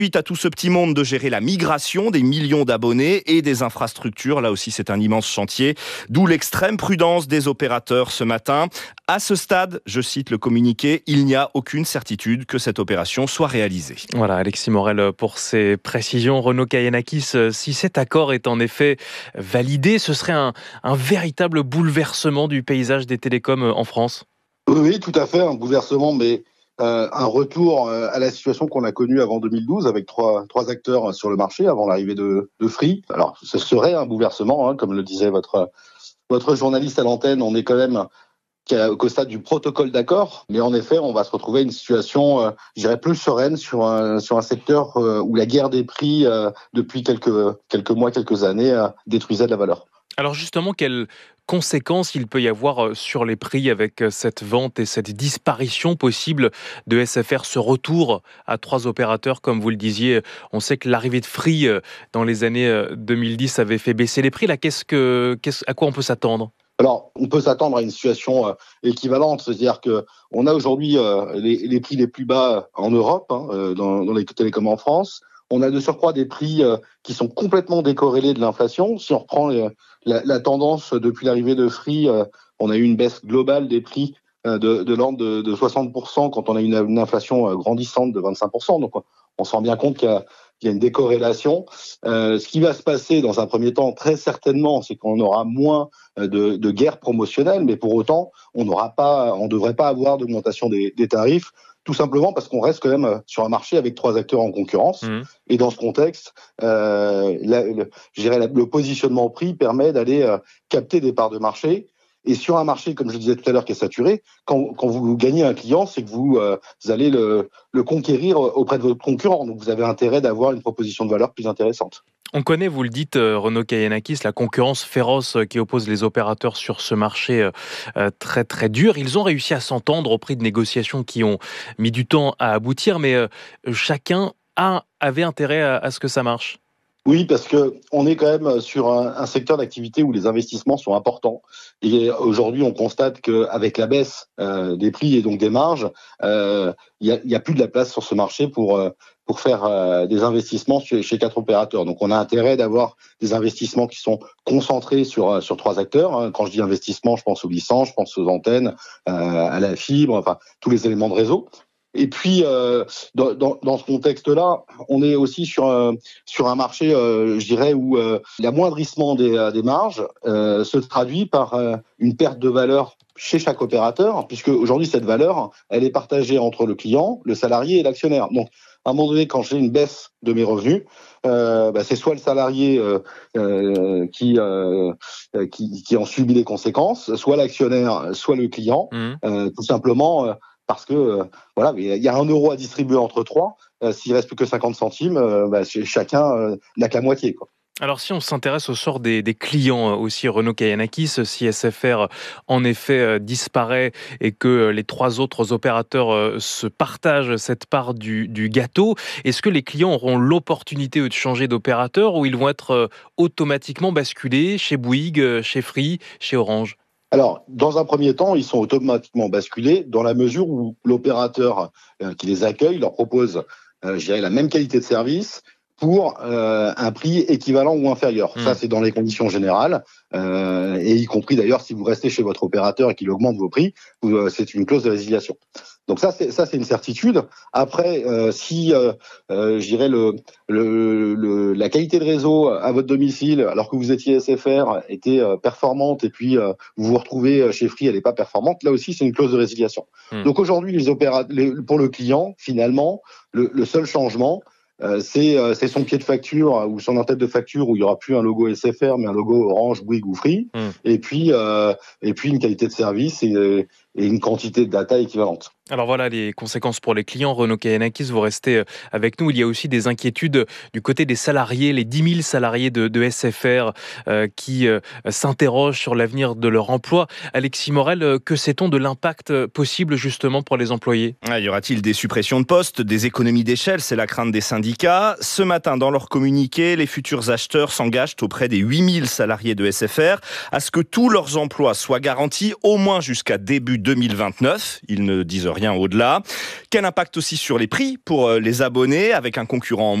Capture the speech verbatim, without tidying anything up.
Ensuite, à tout ce petit monde de gérer la migration des millions d'abonnés et des infrastructures. Là aussi, c'est un immense chantier. D'où l'extrême prudence des opérateurs ce matin. À ce stade, je cite le communiqué, il n'y a aucune certitude que cette opération soit réalisée. Voilà, Alexis Morel pour ces précisions. Renaud Kayanakis, si cet accord est en effet validé, ce serait un, un véritable bouleversement du paysage des télécoms en France. Oui, oui, tout à fait, un bouleversement, mais euh, un retour à la situation qu'on a connue avant deux mille douze avec trois, trois acteurs sur le marché avant l'arrivée de, de Free. Alors, ce serait un bouleversement, hein, comme le disait votre, votre journaliste à l'antenne, on est quand même qu'au stade du protocole d'accord, mais en effet, on va se retrouver à une situation, euh, je dirais, plus sereine sur un, sur un secteur euh, où la guerre des prix, euh, depuis quelques, quelques mois, quelques années, euh, détruisait de la valeur. Alors justement, quelles conséquences il peut y avoir sur les prix avec cette vente et cette disparition possible de S F R, ce retour à trois opérateurs, comme vous le disiez? On sait que l'arrivée de Free dans les années deux mille dix avait fait baisser les prix. Là, qu'est-ce que, qu'est-ce, à quoi on peut s'attendre? Alors, on peut s'attendre à une situation euh, équivalente, c'est-à-dire que on a aujourd'hui euh, les, les prix les plus bas en Europe, hein, euh, dans, dans les télécoms en France. On a de surcroît des prix euh, qui sont complètement décorrélés de l'inflation. Si on reprend les, la, la tendance depuis l'arrivée de Free, euh, on a eu une baisse globale des prix euh, de, de l'ordre de, de soixante pour cent quand on a une, une inflation euh, grandissante de vingt-cinq pour cent. Donc, on se rend bien compte qu'il y a, qu'il y a une décorrélation. Euh, ce qui va se passer dans un premier temps, très certainement, c'est qu'on aura moins de, de guerre promotionnelle, mais pour autant, on n'aura pas, on devrait pas avoir d'augmentation des, des tarifs, tout simplement parce qu'on reste quand même sur un marché avec trois acteurs en concurrence. Mmh. Et dans ce contexte, euh, la, le, je dirais, le positionnement prix permet d'aller euh, capter des parts de marché. Et sur un marché, comme je disais tout à l'heure, qui est saturé, quand, quand vous gagnez un client, c'est que vous, euh, vous allez le, le conquérir auprès de votre concurrent. Donc, vous avez intérêt d'avoir une proposition de valeur plus intéressante. On connaît, vous le dites, Renaud Kayanakis, la concurrence féroce qui oppose les opérateurs sur ce marché très très dur. Ils ont réussi à s'entendre au prix de négociations qui ont mis du temps à aboutir, mais chacun a, avait intérêt à, à ce que ça marche. Oui, parce que on est quand même sur un, un secteur d'activité où les investissements sont importants. Et aujourd'hui, on constate qu'avec la baisse euh, des prix et donc des marges, il euh, y, a, y a plus de la place sur ce marché pour euh, pour faire euh, des investissements chez, chez quatre opérateurs. Donc, on a intérêt d'avoir des investissements qui sont concentrés sur sur trois acteurs. Hein. Quand je dis investissement, je pense aux licences, je pense aux antennes, euh, à la fibre, enfin tous les éléments de réseau. Et puis, euh, dans, dans, dans ce contexte-là, on est aussi sur un, sur un marché, euh, je dirais, où euh, l'amoindrissement des, des marges euh, se traduit par euh, une perte de valeur chez chaque opérateur, puisque aujourd'hui, cette valeur, elle est partagée entre le client, le salarié et l'actionnaire. Donc, à un moment donné, quand j'ai une baisse de mes revenus, euh, bah, c'est soit le salarié euh, euh, qui, euh, qui, qui en subit les conséquences, soit l'actionnaire, soit le client, mmh. euh, tout simplement... Euh, parce que euh, voilà, il y a un euro à distribuer entre trois. Euh, s'il reste plus que cinquante centimes, euh, bah, chacun euh, n'a que la moitié, quoi. Alors si on s'intéresse au sort des, des clients aussi, Renaud Kayanakis, si S F R en effet disparaît et que les trois autres opérateurs se partagent cette part du, du gâteau, est-ce que les clients auront l'opportunité de changer d'opérateur ou ils vont être automatiquement basculés chez Bouygues, chez Free, chez Orange ? Alors, dans un premier temps, ils sont automatiquement basculés dans la mesure où l'opérateur euh, qui les accueille leur propose, euh, je dirais, la même qualité de service pour euh, un prix équivalent ou inférieur. Mmh. Ça, c'est dans les conditions générales, euh, et y compris d'ailleurs si vous restez chez votre opérateur et qu'il augmente vos prix, euh, c'est une clause de résiliation. Donc ça, c'est ça, c'est une certitude. Après, euh, si euh, euh, je dirais le, le, le la qualité de réseau à votre domicile, alors que vous étiez S F R, était euh, performante, et puis euh, vous vous retrouvez chez Free, elle n'est pas performante. Là aussi, c'est une clause de résiliation. Mmh. Donc aujourd'hui, les opérateurs, les, pour le client, finalement, le, le seul changement, Euh, c'est, euh, c'est son pied de facture ou son en-tête de facture où il y aura plus un logo S F R mais un logo Orange, Bouygues ou Free, mmh. et puis euh, et puis une qualité de service et, et une quantité de data équivalente. Alors voilà les conséquences pour les clients. Renaud Kayanakis, vous restez avec nous. Il y a aussi des inquiétudes du côté des salariés, les dix mille salariés de, de S F R euh, qui euh, s'interrogent sur l'avenir de leur emploi. Alexis Morel, euh, que sait-on de l'impact possible justement pour les employés ? Ah, y aura-t-il des suppressions de postes, des économies d'échelle ? C'est la crainte des syndicats. Ce matin, dans leur communiqué, les futurs acheteurs s'engagent auprès des huit mille salariés de S F R à ce que tous leurs emplois soient garantis au moins jusqu'à début deux mille vingt-neuf. Ils ne disent rien au-delà. Quel impact aussi sur les prix pour les abonnés avec un concurrent en